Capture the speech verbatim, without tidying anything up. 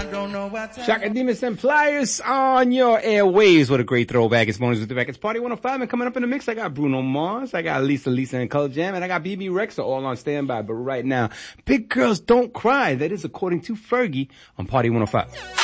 don't know what time. Shaka Demus and Pliers on your airwaves. What a great throwback. It's Mornings with the Beck. It's Party one oh five, and coming up in the mix, I got Bruno Mars, I got Lisa Lisa and Color Jam, and I got B B Rexa all on standby. But right now, Big Girls Don't Cry. That is according to Fergie on Party one oh five.